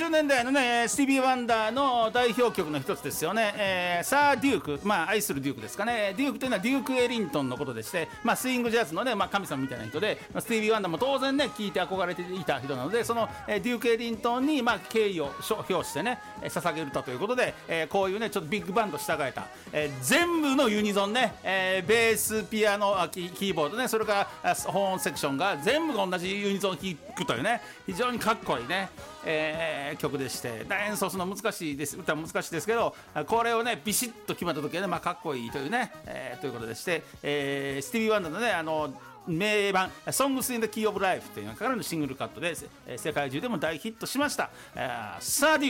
70年代のねスティービー・ワンダーの代表曲の一つですよね、サー・デューク、愛するデュークですかね。デュークというのはデューク・エリントンのことでして、スイングジャズのね、神様みたいな人で、スティービー・ワンダーも当然ね聴いて憧れていた人なので、その、デューク・エリントンに、敬意を表してね捧げるということで、こういうねちょっとビッグバンド従えた、全部のユニゾンね、ベース、ピアノ、キーボードね、それからホーンセクションが全部同じユニゾンを弾くというね、非常にかっこいいね、曲でして、演奏するの難しいです、歌は難しいですけど、これをねビシッと決まった時はね、かっこいいというね、ということでして、スティービー・ワンダーのね名盤「Songs in the Key of Life」というのからのシングルカットで、世界中でも大ヒットしました。さあデューク